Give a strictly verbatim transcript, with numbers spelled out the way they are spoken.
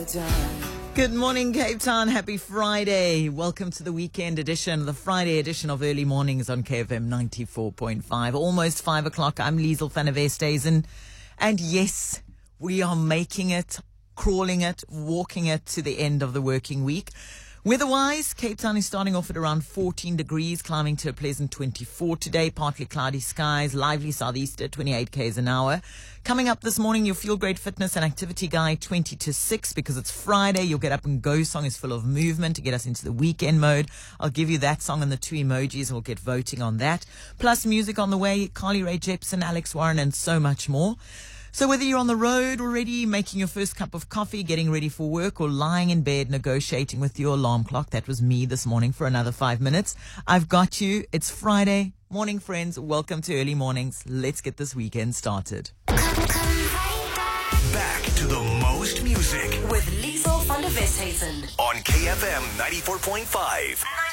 the time. Good morning, Cape Town. Happy Friday. Welcome to the weekend edition, the Friday edition of Early Mornings on K F M ninety-four point five. Almost five o'clock. I'm Liesl van der Westhuizen. And yes, we are making it, crawling it, walking it to the end of the working week. Weather-wise, Cape Town is starting off at around fourteen degrees, climbing to a pleasant twenty-four today. Partly cloudy skies, lively southeaster, twenty-eight k's an hour. Coming up this morning, your Feel Great Fitness and Activity Guide, twenty to six, because it's Friday. Your Get Up and Go song is full of movement to get us into the weekend mode. I'll give you that song and the two emojis, and we'll get voting on that. Plus music on the way, Carly Rae Jepsen, Alex Warren, and so much more. So whether you're on the road already, making your first cup of coffee, getting ready for work, or lying in bed negotiating with your alarm clock, that was me this morning for another five minutes. I've got you. It's Friday. Morning, friends. Welcome to Early Mornings. Let's get this weekend started. Back to the most music with Liesl van der Westhuizen on K F M ninety-four point five.